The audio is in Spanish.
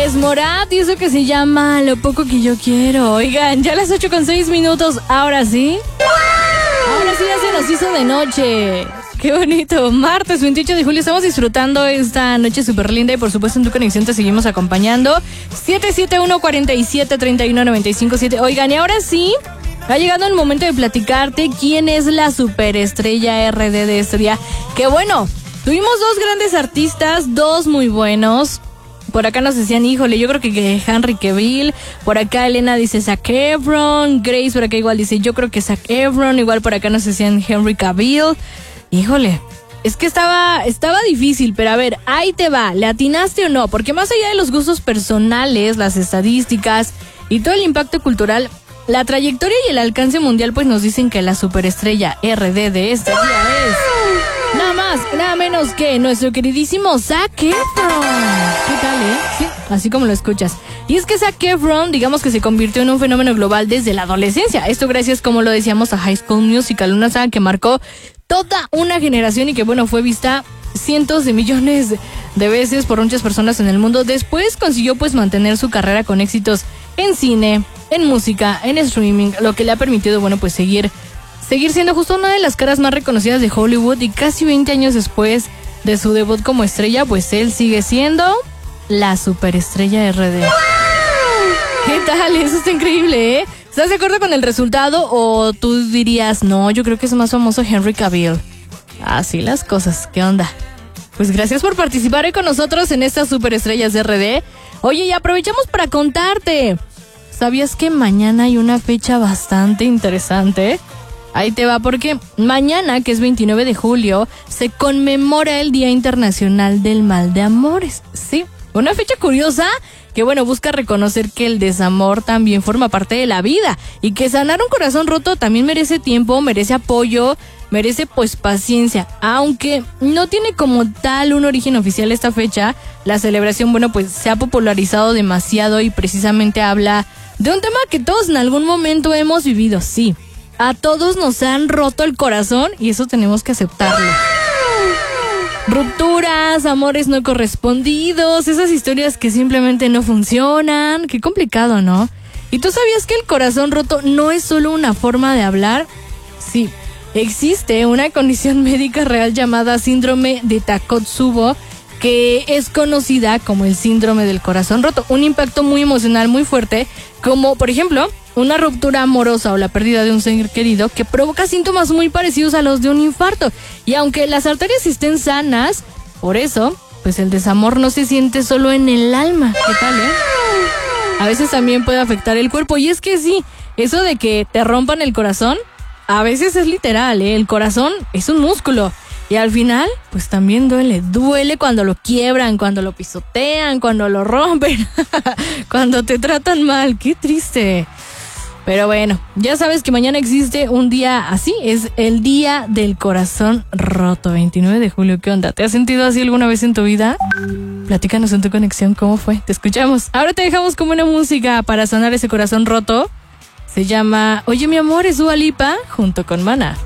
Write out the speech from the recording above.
es Morat y eso que se llama Lo poco que yo quiero. Oigan, ya las 8:06. Ahora sí. Ahora sí ya se nos hizo de noche. Qué bonito. Martes 28 de julio. Estamos disfrutando esta noche súper linda y por supuesto en Tu Conexión te seguimos acompañando. 771-47-31-95-7. Oigan, y ahora sí, ha llegado el momento de platicarte quién es la superestrella RD de este día. Que bueno, tuvimos dos grandes artistas, dos muy buenos. Por acá nos decían, híjole, yo creo que Henry Cavill. Por acá Elena dice Zac Efron. Grace por acá igual dice, yo creo que Zac Efron. Igual por acá nos decían Henry Cavill. Híjole, es que estaba difícil, pero a ver, ahí te va, ¿le atinaste o no? Porque más allá de los gustos personales, las estadísticas y todo el impacto cultural, la trayectoria y el alcance mundial pues nos dicen que la superestrella RD de este día es nada más, nada menos que nuestro queridísimo Zac Efron. ¿Qué tal, Sí, así como lo escuchas. Y es que Zac Efron, digamos que se convirtió en un fenómeno global desde la adolescencia. Esto gracias, como lo decíamos, a High School Musical, una saga que marcó toda una generación y que bueno, fue vista cientos de millones de veces por muchas personas en el mundo. Después consiguió pues mantener su carrera con éxitos en cine, en música, en streaming, lo que le ha permitido bueno pues seguir siendo justo una de las caras más reconocidas de Hollywood. Y casi 20 años después de su debut como estrella, pues él sigue siendo la superestrella RD. ¿Qué tal? Eso está increíble, ¿eh? ¿Estás de acuerdo con el resultado o tú dirías, no, yo creo que es más famoso Henry Cavill? Así las cosas, ¿qué onda? Pues gracias por participar hoy con nosotros en estas superestrellas de RD. Oye, y aprovechamos para contarte, ¿sabías que mañana hay una fecha bastante interesante? Ahí te va, porque mañana, que es 29 de julio, se conmemora el Día Internacional del Mal de Amores. Sí, una fecha curiosa que bueno, busca reconocer que el desamor también forma parte de la vida y que sanar un corazón roto también merece tiempo, merece apoyo, merece pues paciencia. Aunque no tiene como tal un origen oficial esta fecha, la celebración bueno pues se ha popularizado demasiado y precisamente habla de un tema que todos en algún momento hemos vivido. Sí, a todos nos han roto el corazón y eso tenemos que aceptarlo. Rupturas, amores no correspondidos, esas historias que simplemente no funcionan. Qué complicado, ¿no? ¿Y tú sabías que el corazón roto no es solo una forma de hablar? Sí, existe una condición médica real llamada síndrome de Takotsubo, que es conocida como el síndrome del corazón roto. Un impacto muy emocional, muy fuerte, como por ejemplo una ruptura amorosa o la pérdida de un ser querido, que provoca síntomas muy parecidos a los de un infarto. Y aunque las arterias estén sanas, por eso, pues el desamor no se siente solo en el alma. ¿Qué tal, A veces también puede afectar el cuerpo. Y es que sí, eso de que te rompan el corazón, a veces es literal, El corazón es un músculo. Y al final, pues también duele. Duele cuando lo quiebran, cuando lo pisotean, cuando lo rompen, cuando te tratan mal. Qué triste. Pero bueno, ya sabes que mañana existe un día así, es el Día del Corazón Roto, 29 de julio. ¿Qué onda? ¿Te has sentido así alguna vez en tu vida? Platícanos en Tu Conexión cómo fue. Te escuchamos. Ahora te dejamos con una música para sanar ese corazón roto. Se llama Oye mi amor, es Dua Lipa junto con Maná.